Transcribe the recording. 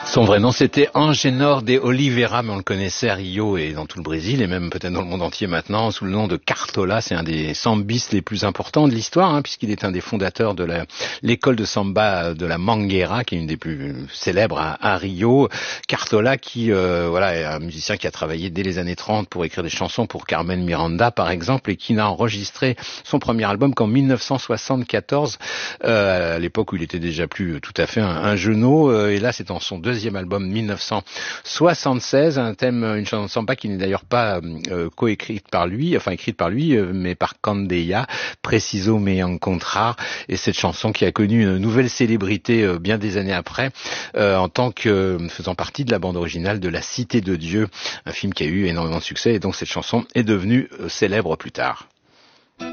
Son vrai nom, c'était Angenor de Oliveira, mais on le connaissait à Rio et dans tout le Brésil, et même peut-être dans le monde entier maintenant, sous le nom de Cartola. C'est un des sambistes les plus importants de l'histoire, puisqu'il est un des fondateurs de l'école de samba de la Mangueira, qui est une des plus célèbres à Rio. Cartola, qui est un musicien qui a travaillé dès les années 30 pour écrire des chansons pour Carmen Miranda, par exemple, et qui n'a enregistré son premier album qu'en 1974, à l'époque où il était déjà plus tout à fait un genou. Et là, c'est dans son deuxième album 1976, une chanson de samba qui n'est d'ailleurs pas écrite par lui, mais par Candeia, Preciso me encontrar, et cette chanson qui a connu une nouvelle célébrité bien des années après, en tant que faisant partie de la bande originale de La Cité de Dieu, un film qui a eu énormément de succès, et donc cette chanson est devenue célèbre plus tard.